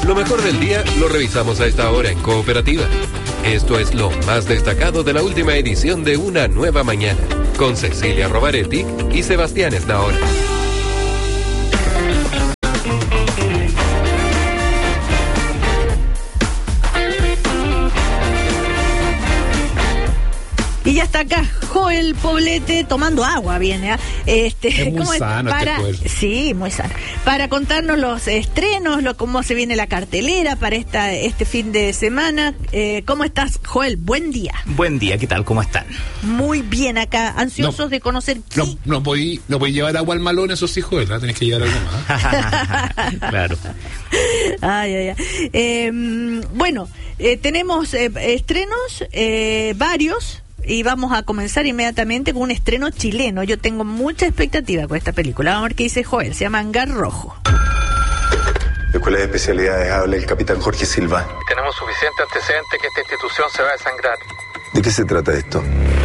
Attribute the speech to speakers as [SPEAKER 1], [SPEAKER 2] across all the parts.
[SPEAKER 1] Lo mejor del día lo revisamos a esta hora en Cooperativa. Esto es lo más destacado de la última edición de Una Nueva Mañana, con Cecilia Rovaretti y Sebastián Esnaola.
[SPEAKER 2] Y ya está acá Joel Poblete tomando agua, viene.
[SPEAKER 3] Es muy sano
[SPEAKER 2] sí, muy sano. Para contarnos los estrenos, cómo se viene la cartelera para este fin de semana. ¿Cómo estás, Joel? Buen día.
[SPEAKER 4] Buen día, ¿qué tal? ¿Cómo están?
[SPEAKER 2] Muy bien acá, ansiosos de conocer qué.
[SPEAKER 3] No podéis llevar agua al malón, eso sí, Joel, ¿no? Tenés que llevar algo más.
[SPEAKER 4] Claro.
[SPEAKER 2] Ay. Bueno, tenemos estrenos, varios. Y vamos a comenzar inmediatamente con un estreno chileno. Yo tengo mucha expectativa con esta película. Vamos a ver qué dice Joel. Se llama Hangar Rojo.
[SPEAKER 5] Escuela de Especialidades, habla el capitán Jorge Silva.
[SPEAKER 6] Tenemos suficiente antecedente que esta institución se va a desangrar.
[SPEAKER 5] ¿De qué se trata esto?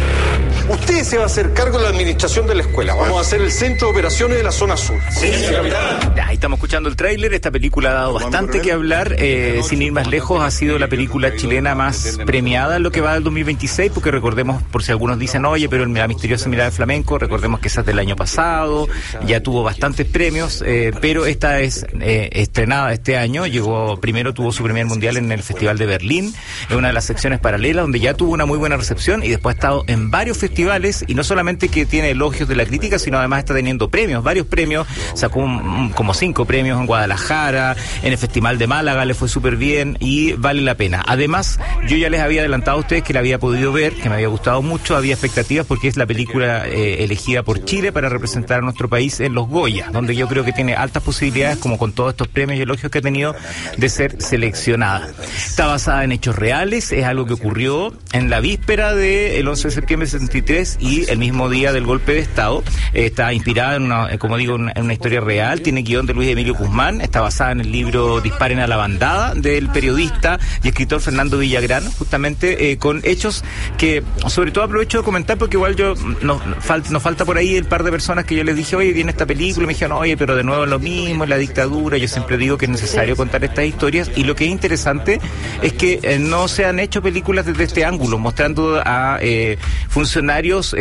[SPEAKER 7] Usted se va a hacer cargo de la administración de la escuela. Vamos a hacer el centro de operaciones de la zona sur.
[SPEAKER 5] Sí, capitán.
[SPEAKER 4] Ahí estamos escuchando el tráiler. Esta película ha dado bastante que hablar. Sin ir más lejos, ha sido la película chilena más premiada en lo que va del 2026, porque recordemos, por si algunos dicen, oye, pero la misteriosa mirada de flamenco, recordemos que esa es del año pasado, ya tuvo bastantes premios, pero esta es estrenada este año. Primero tuvo su premier mundial en el Festival de Berlín, en una de las secciones paralelas, donde ya tuvo una muy buena recepción, y después ha estado en varios festivales, y no solamente que tiene elogios de la crítica, sino además está teniendo premios, varios premios. Sacó como 5 premios en Guadalajara, en el Festival de Málaga le fue súper bien, y vale la pena. Además, yo ya les había adelantado a ustedes que la había podido ver, que me había gustado mucho, había expectativas porque es la película elegida por Chile para representar a nuestro país en los Goya, donde yo creo que tiene altas posibilidades, como con todos estos premios y elogios que ha tenido, de ser seleccionada. Está basada en hechos reales, es algo que ocurrió en la víspera del 11 de septiembre del 63 y el mismo día del golpe de Estado. Está inspirada en una historia real, tiene guión de Luis Emilio Guzmán, está basada en el libro Disparen a la bandada del periodista y escritor Fernando Villagrán, justamente con hechos que, sobre todo, aprovecho de comentar porque igual nos falta por ahí el par de personas que yo les dije, oye, viene esta película, y me dijeron, oye, pero de nuevo es lo mismo, es la dictadura. Yo siempre digo que es necesario contar estas historias, y lo que es interesante es que no se han hecho películas desde este ángulo, mostrando a funcionarios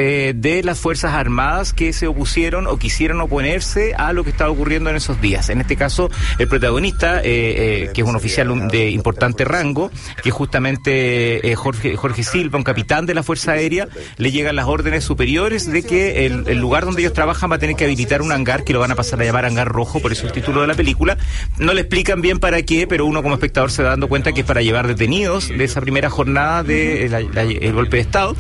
[SPEAKER 4] de las Fuerzas Armadas que se opusieron o quisieron oponerse a lo que estaba ocurriendo en esos días. En este caso, el protagonista, que es un oficial de importante rango, que es justamente Jorge Silva, un capitán de la Fuerza Aérea, le llegan las órdenes superiores de que el lugar donde ellos trabajan va a tener que habilitar un hangar que lo van a pasar a llamar Hangar Rojo, por eso el título de la película. No le explican bien para qué, pero uno como espectador se va dando cuenta que es para llevar detenidos de esa primera jornada el golpe de Estado,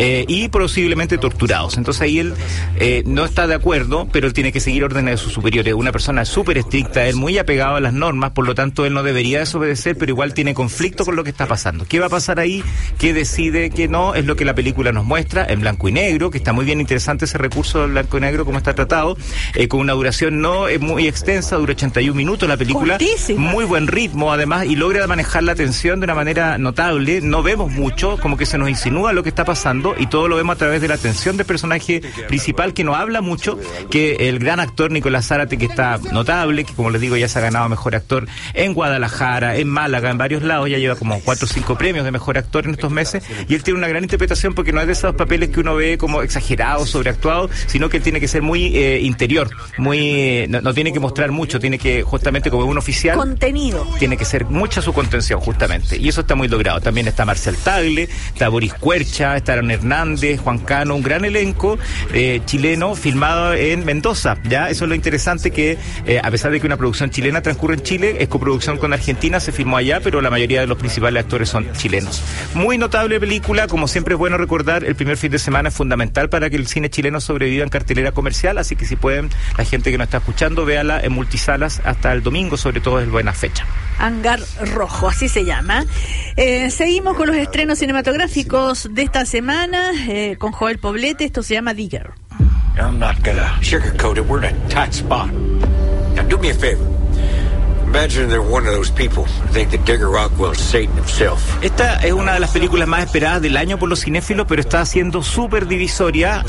[SPEAKER 4] y posiblemente torturados. Entonces ahí él no está de acuerdo, pero él tiene que seguir órdenes de sus superiores. Una persona súper estricta, él muy apegado a las normas, por lo tanto él no debería desobedecer, pero igual tiene conflicto con lo que está pasando. ¿Qué va a pasar ahí? ¿Qué decide? ¿Qué no? Es lo que la película nos muestra en blanco y negro, que está muy bien interesante ese recurso del blanco y negro, como está tratado, con una duración no muy extensa, dura 81 minutos la película. Cortísima. Muy buen ritmo además, y logra manejar la tensión de una manera notable. No vemos mucho, como que se nos insinúa lo que está pasando, y todo lo vemos a través de la atención del personaje principal, que no habla mucho, que el gran actor Nicolás Zárate, que está notable, que como les digo ya se ha ganado mejor actor en Guadalajara, en Málaga, en varios lados, ya lleva como 4 o 5 premios de mejor actor en estos meses, y él tiene una gran interpretación porque no es de esos papeles que uno ve como exagerados, sobreactuados, sino que él tiene que ser muy interior, muy no tiene que mostrar mucho, tiene que, justamente como un oficial,
[SPEAKER 2] contenido,
[SPEAKER 4] tiene que ser mucha su contención, justamente, y eso está muy logrado. También está Marcial Tagle, está Boris Cuercha, está Aaron Hernández, Juan Cano, un gran elenco chileno filmado en Mendoza. Ya eso es lo interesante, que a pesar de que una producción chilena transcurre en Chile, es coproducción con Argentina, se filmó allá, pero la mayoría de los principales actores son chilenos. Muy notable película, como siempre es bueno recordar, el primer fin de semana es fundamental para que el cine chileno sobreviva en cartelera comercial, así que si pueden, la gente que nos está escuchando, véala en multisalas hasta el domingo, sobre todo es buena fecha.
[SPEAKER 2] Hangar Rojo, así se llama. Seguimos con los estrenos cinematográficos de esta semana, con Joel Poblete. Esto se llama Digger.
[SPEAKER 7] I'm not gonna sugarcoat it. We're in a tight spot. Now do me a favor.
[SPEAKER 8] imagine they're one of those people who think that Digger Rockwell's Satan himself.
[SPEAKER 4] Esta es una de las películas más esperadas del año por los cinéfilos, pero está siendo súper divisoria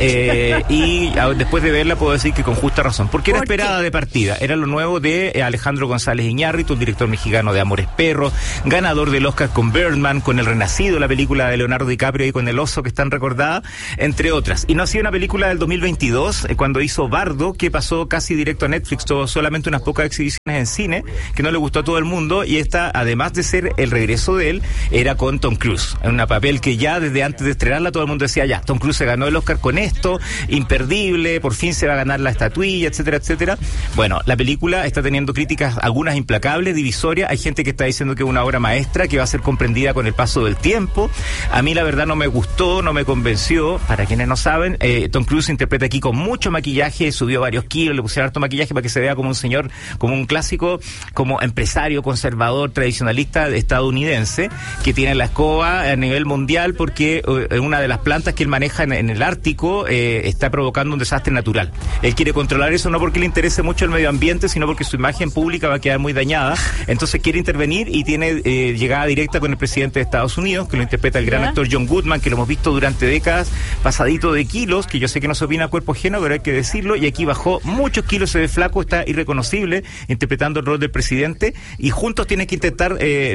[SPEAKER 4] y después de verla puedo decir que con justa razón, porque era esperada de partida. Era lo nuevo de Alejandro González Iñárritu, el director mexicano de Amores Perros, ganador del Oscar con Birdman, con El Renacido, la película de Leonardo DiCaprio y con El Oso, que es tan recordada, entre otras. Y no ha sido una película del 2022, cuando hizo Bardo, que pasó casi directo a Netflix, tuvo solamente unas pocas exhibiciones en cine, que no le gustó a todo el mundo, y esta, además de ser el regreso de él, era con Tom Cruise, en un papel que ya desde antes de estrenarla todo el mundo decía, ya, Tom Cruise se ganó el Oscar con esto, imperdible, por fin se va a ganar la estatuilla, etcétera, etcétera. Bueno, la película está teniendo críticas, algunas implacables, divisorias, hay gente que está diciendo que es una obra maestra, que va a ser comprendida con el paso del tiempo. A mí la verdad no me gustó, no me convenció. Para quienes no saben, Tom Cruise interpreta aquí con mucho maquillaje, subió varios kilos, le pusieron harto maquillaje para que se vea como un señor, como un clásico, como empresario, conservador, tradicionalista estadounidense, que tiene la escoba a nivel mundial porque una de las plantas que él maneja en el Ártico está provocando un desastre natural. Él quiere controlar eso no porque le interese mucho el medio ambiente, sino porque su imagen pública va a quedar muy dañada. Entonces quiere intervenir y tiene llegada directa con el presidente de Estados Unidos, que lo interpreta el gran actor John Goodman, que lo hemos visto durante décadas, pasadito de kilos, que yo sé que no se opina a cuerpo ajeno, pero hay que decirlo, y aquí bajó muchos kilos, se ve flaco, está irreconocible, interpretando el rol del presidente, y juntos tienen que intentar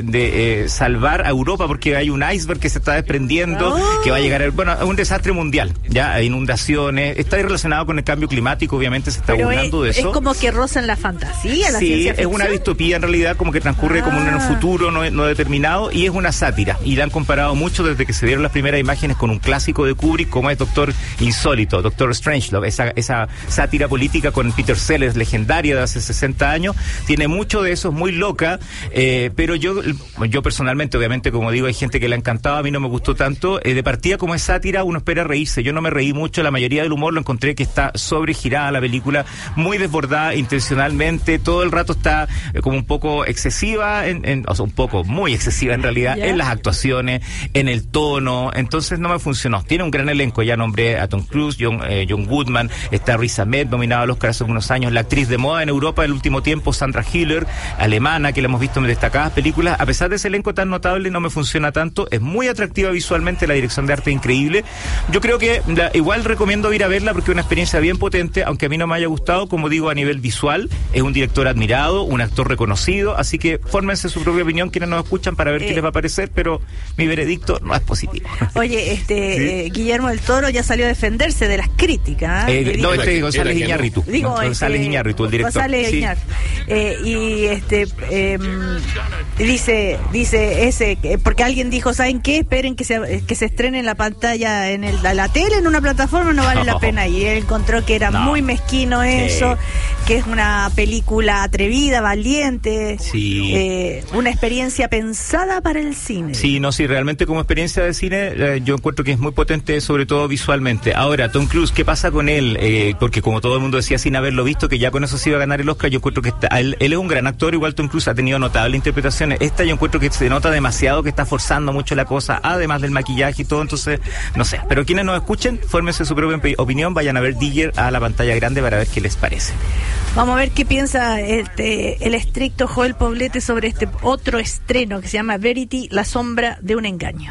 [SPEAKER 4] salvar a Europa, porque hay un iceberg que se está desprendiendo, que va a llegar a un desastre mundial, ya, hay inundaciones, está relacionado con el cambio climático, obviamente se está burlando de eso.
[SPEAKER 2] Es como que rozan la fantasía, la ciencia ficción.
[SPEAKER 4] Es una distopía en realidad, como que transcurre como en un futuro no determinado, y es una sátira, y la han comparado mucho desde que se dieron las primeras imágenes con un clásico de Kubrick como es Doctor Insólito, Doctor Strangelove, esa sátira política con Peter Sellers, legendaria de hace 60 años, tiene mucho de eso, es muy loca, pero yo personalmente, obviamente, como digo, hay gente que le ha encantado, a mí no me gustó tanto, de partida como es sátira, uno espera reírse, yo no me reí mucho, la mayoría del humor lo encontré que está sobregirada la película, muy desbordada intencionalmente, todo el rato está como un poco excesiva, o sea, un poco, muy excesiva en realidad, en las actuaciones, en el tono, entonces no me funcionó. Tiene un gran elenco, ya nombré a Tom Cruise, John Goodman, está Riz Ahmed, nominada al Oscar hace unos años, la actriz de moda en Europa del último tiempo, Sandra Hüller, alemana, que la hemos visto en destacadas películas. A pesar de ese elenco tan notable, no me funciona tanto, es muy atractiva visualmente, la dirección de arte es increíble. Yo creo que igual recomiendo ir a verla porque es una experiencia bien potente, aunque a mí no me haya gustado, como digo, a nivel visual, es un director admirado, un actor reconocido, así que fórmense su propia opinión quienes nos escuchan para ver qué les va a parecer, pero mi veredicto no es positivo.
[SPEAKER 2] Oye, ¿sí? Guillermo del Toro ya salió a defenderse de las críticas.
[SPEAKER 4] González Iñárritu. González Iñárritu, el director.
[SPEAKER 2] González Iñárritu. Dice ese, porque alguien dijo, ¿saben qué? Esperen que se estrene en la pantalla, la tele, en una plataforma, no vale la pena. Y él encontró que era muy mezquino eso, que es una película atrevida, valiente, una experiencia pensada para el cine.
[SPEAKER 4] Sí, realmente como experiencia de cine, yo encuentro que es muy potente, sobre todo visualmente. Ahora, Tom Cruise, ¿qué pasa con él? Porque como todo el mundo decía sin haberlo visto, que ya con eso se iba a ganar el Oscar, yo encuentro que él es un gran actor, igual Tom Cruise ha tenido notables interpretaciones. Esta yo encuentro que se nota demasiado, que está forzando mucho la cosa, además del maquillaje y todo, entonces, no sé. Pero quienes nos escuchen, fórmense su propia opinión, vayan a ver Digger a la pantalla grande para ver qué les parece.
[SPEAKER 2] Vamos a ver qué piensa el estricto Joel Poblete sobre este otro estreno que se llama Verity, la sombra de un engaño.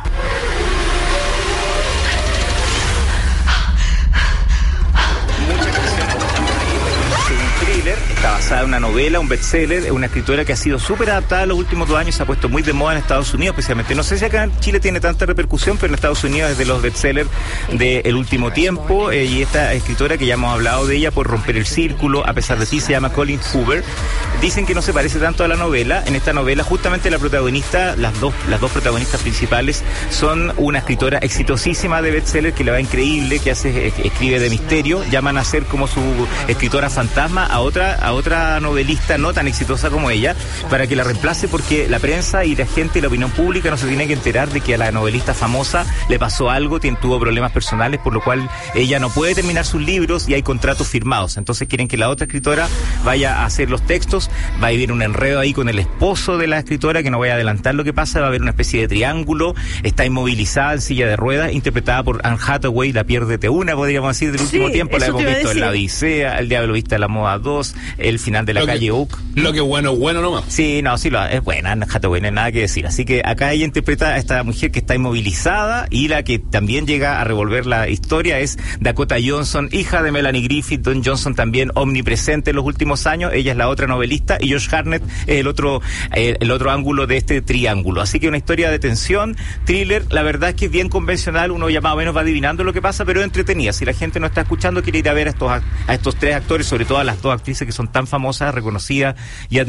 [SPEAKER 4] Está basada en una novela, un bestseller, una escritora que ha sido súper adaptada en los últimos 2 años, se ha puesto muy de moda en Estados Unidos, especialmente. No sé si acá en Chile tiene tanta repercusión, pero en Estados Unidos es de los bestsellers del último tiempo, y esta escritora, que ya hemos hablado de ella por Romper el Círculo, A pesar de ti, se llama Colleen Hoover. Dicen que no se parece tanto a la novela. En esta novela, justamente la protagonista, las dos protagonistas principales son una escritora exitosísima de bestseller que le va increíble, que escribe de misterio, llaman a ser como su escritora fantasma a otra novelista no tan exitosa como ella, para que la reemplace, porque la prensa y la gente y la opinión pública no se tiene que enterar de que a la novelista famosa le pasó algo, tuvo problemas personales, por lo cual ella no puede terminar sus libros y hay contratos firmados. Entonces quieren que la otra escritora vaya a hacer los textos, va a vivir un enredo ahí con el esposo de la escritora, que no voy a adelantar lo que pasa, va a haber una especie de triángulo, está inmovilizada en silla de ruedas, interpretada por Anne Hathaway, la piérdete una, podríamos decir, del último tiempo, la hemos visto en La Odisea, El Diablo Viste a la Moda 2, el final de La Calle Oak.
[SPEAKER 3] Lo que bueno nomás.
[SPEAKER 4] Sí, no, sí, es buena, Anne Hathaway, no hay nada que decir. Así que acá ella interpreta a esta mujer que está inmovilizada, y la que también llega a revolver la historia es Dakota Johnson, hija de Melanie Griffith. Don Johnson también omnipresente en los últimos años, ella es la otra novelista, y Josh Hartnett es el otro ángulo de este triángulo. Así que una historia de tensión, thriller, la verdad es que es bien convencional, uno ya más o menos va adivinando lo que pasa, pero entretenida. Si la gente no está escuchando, quiere ir a ver a estos tres actores, sobre todo a las dos actrices que son tan famosas, reconocidas y